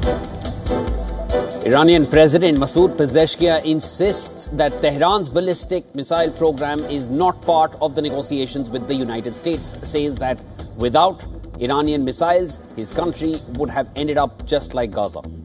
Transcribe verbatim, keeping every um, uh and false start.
Iranian President Masoud Pezeshkian insists that Tehran's ballistic missile program is not part of the negotiations with the United States, says that without Iranian missiles, his country would have ended up just like Gaza.